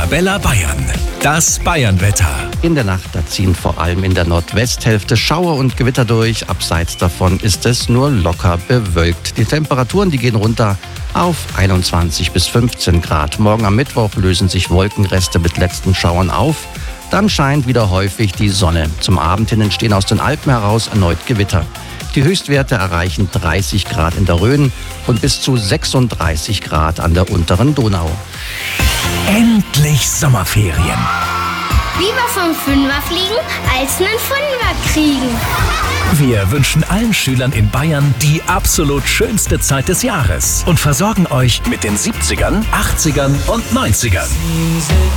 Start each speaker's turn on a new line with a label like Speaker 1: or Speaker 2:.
Speaker 1: Arabella Bayern. Das Bayernwetter.
Speaker 2: In der Nacht, da ziehen vor allem in der Nordwesthälfte Schauer und Gewitter durch. Abseits davon ist es nur locker bewölkt. Die Temperaturen, die gehen runter auf 21 bis 15 Grad. Morgen am Mittwoch lösen sich Wolkenreste mit letzten Schauern auf. Dann scheint wieder häufig die Sonne. Zum Abend hin entstehen aus den Alpen heraus erneut Gewitter. Die Höchstwerte erreichen 30 Grad in der Rhön und bis zu 36 Grad an der unteren Donau.
Speaker 1: Endlich Sommerferien.
Speaker 3: Lieber vom Fünfer fliegen, als einen Fünfer kriegen.
Speaker 1: Wir wünschen allen Schülern in Bayern die absolut schönste Zeit des Jahres und versorgen euch mit den 70ern, 80ern und 90ern.